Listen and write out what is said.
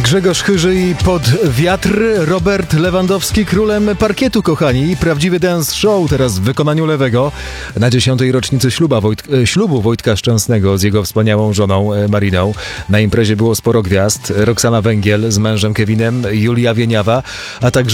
Grzegorz Chyży i Pod wiatr, Robert Lewandowski królem parkietu, kochani. Prawdziwy dance show teraz w wykonaniu Lewego na 10. rocznicy ślubu Wojtka Szczęsnego z jego wspaniałą żoną Mariną. Na imprezie było sporo gwiazd. Roxana Węgiel z mężem Kevinem, Julia Wieniawa, a także